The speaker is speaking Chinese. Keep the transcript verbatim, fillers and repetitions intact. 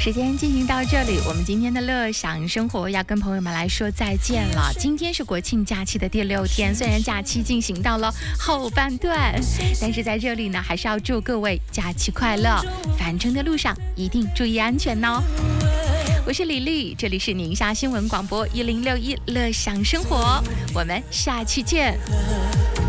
时间进行到这里，我们今天的乐享生活要跟朋友们来说再见了。今天是国庆假期的第六天，虽然假期进行到了后半段，但是在这里呢，还是要祝各位假期快乐，返程的路上一定注意安全哦。我是李丽，这里是宁夏新闻广播一零六一乐享生活，我们下期见。